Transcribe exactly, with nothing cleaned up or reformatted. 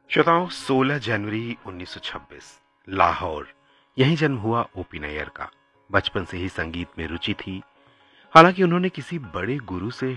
श्रोताओं, सोलह जनवरी उन्नीस सौ छब्बीस, लाहौर, यहीं जन्म हुआ ओपी नैयर का। बचपन से ही संगीत में रुचि थी। हालांकि उन्होंने किसी बड़े गुरु से